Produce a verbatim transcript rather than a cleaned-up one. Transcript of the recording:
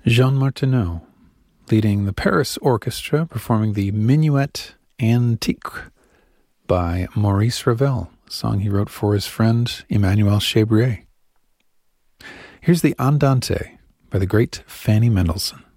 Jean Martineau, leading the Paris Orchestra, performing the Minuet Antique by Maurice Ravel, a song he wrote for his friend Emmanuel Chabrier. Here's the Andante by the great Fanny Mendelssohn.